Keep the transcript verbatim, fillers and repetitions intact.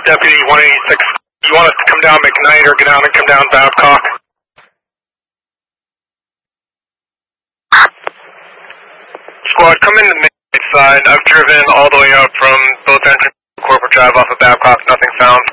Deputy one eighty-six. You want us to come down McKnight or get down and come down Babcock? Squad, come in the McKnight side. I've driven all the way up from both entrance and Corporate Drive off of Babcock. Nothing found.